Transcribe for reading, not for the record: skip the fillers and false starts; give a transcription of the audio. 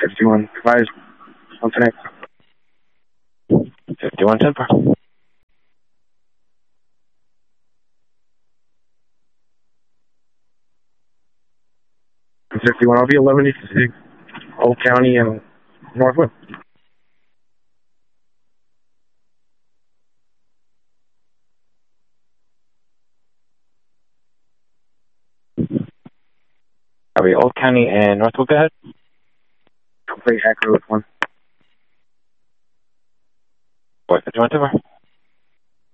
51 advised. On connect. 51 Temper. 51, I'll be 1186, Old County and Northwood. Are we Old County and Northwood? Go ahead. Complete accurate with one. What, 51 Temper?